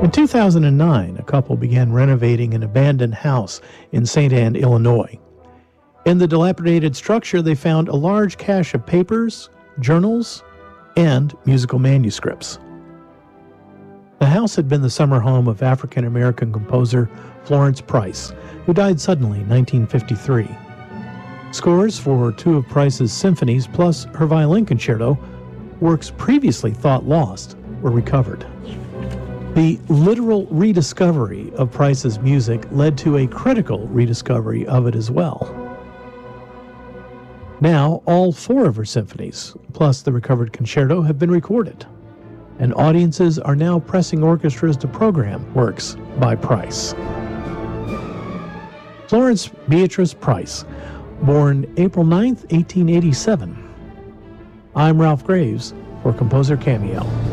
In 2009, a couple began renovating an abandoned house in St. Anne, Illinois. In the dilapidated structure, they found a large cache of papers, journals, and musical manuscripts. The house had been the summer home of African-American composer Florence Price, who died suddenly in 1953. Scores for two of Price's symphonies, plus her violin concerto, works previously thought lost, were recovered. The literal rediscovery of Price's music led to a critical rediscovery of it as well. Now, all four of her symphonies, plus the recovered concerto, have been recorded, and audiences are now pressing orchestras to program works by Price. Florence Beatrice Price, born April 9, 1887. I'm Ralph Graves for Composer Cameo.